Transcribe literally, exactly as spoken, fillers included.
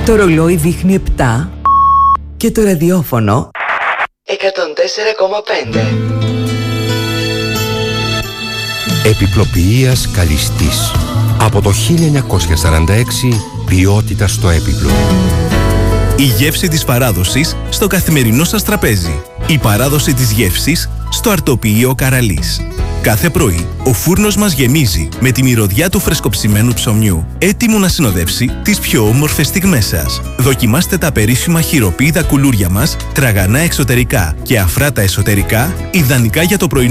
Το ρολόι δείχνει επτά και το ραδιόφωνο εκατόν τέσσερα κόμμα πέντε. Επιπλοποιείας Καλιστής. Από το χίλια εννιακόσια σαράντα έξι, ποιότητα στο έπιπλο. Η γεύση της παράδοσης στο καθημερινό σας τραπέζι. Η παράδοση της γεύσης στο αρτοποιείο Καραλής. Κάθε πρωί, ο φούρνος μας γεμίζει με τη μυρωδιά του φρεσκοψημένου ψωμιού, έτοιμο να συνοδεύσει τις πιο όμορφες στιγμές σας. Δοκιμάστε τα περίφημα χειροποίητα κουλούρια μας, τραγανά εξωτερικά και αφράτα εσωτερικά, ιδανικά για το πρωινό